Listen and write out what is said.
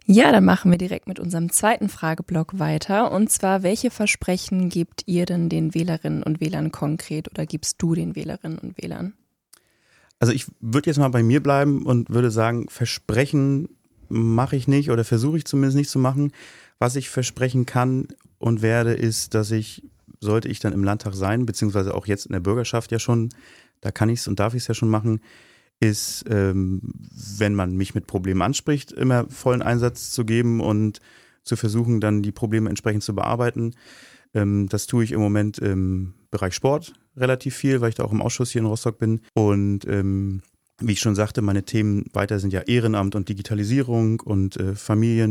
Ja, dann machen wir direkt mit unserem zweiten Frageblock weiter. Und zwar, welche Versprechen gebt ihr denn den Wählerinnen und Wählern konkret oder gibst du den Wählerinnen und Wählern? Also ich würde jetzt mal bei mir bleiben und würde sagen, Versprechen mache ich nicht oder versuche ich zumindest nicht zu machen. Was ich versprechen kann und werde, ist, dass ich, sollte ich dann im Landtag sein, beziehungsweise auch jetzt in der Bürgerschaft ja schon, da kann ich es und darf ich es ja schon machen, ist, wenn man mich mit Problemen anspricht, immer vollen Einsatz zu geben und zu versuchen, dann die Probleme entsprechend zu bearbeiten. Das tue ich im Moment im Bereich Sport relativ viel, weil ich da auch im Ausschuss hier in Rostock bin. Und wie ich schon sagte, meine Themen weiter sind ja Ehrenamt und Digitalisierung und Familien.